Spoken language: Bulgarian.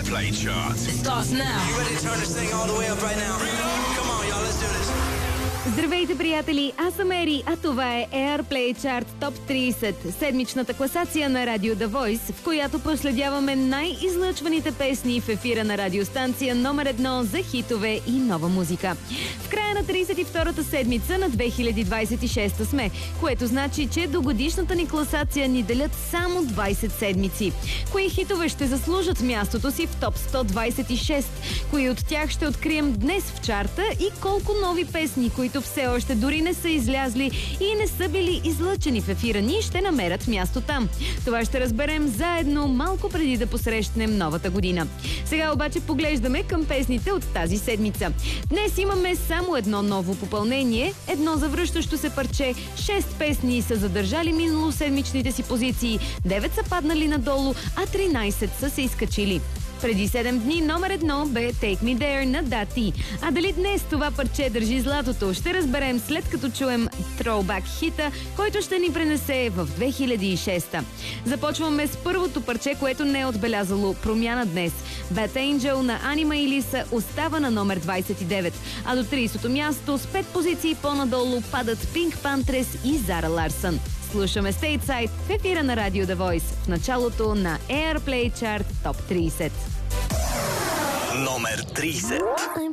Airplay chart. It starts now. You ready to turn this thing all the way up right now? Come on, y'all, let's do this. Здравейте, приятели! Аз съм Ери, а това е Airplay Chart Top 30, седмичната класация на Радио The Voice, в която проследяваме най-излъчваните песни в ефира на радиостанция номер 1 за хитове и нова музика. В края на 32-та седмица на 2026 сме, което значи, че до годишната ни класация ни делят само 20 седмици. Кои хитове ще заслужат мястото си в Топ 126? Кои от тях ще открием днес в чарта и колко нови песни, които все още дори не са излязли и не са били излъчени в ефира ни, ще намерят място там. Това ще разберем заедно малко преди да посрещнем новата година. Сега обаче поглеждаме към песните от тази седмица. Днес имаме само едно ново попълнение, едно завръщащо се парче, 6 песни са задържали миналоседмичните си позиции, 9 са паднали надолу, а 13 са се изкачили. Преди 7 дни номер 1 бе Take Me There на Дати. А дали днес това парче държи златото, ще разберем след като чуем Throwback хита, който ще ни пренесе в 2006. Започваме с първото парче, което не е отбелязало промяна днес. Bad Angel на Анима и Лиса остава на номер 29, а до 30-то място с 5 позиции по-надолу падат Pink Panthers и Зара Ларсън. Слушаме Stateside в ефира на Radio The Voice в началото на Airplay Chart Top 30. Номер 30.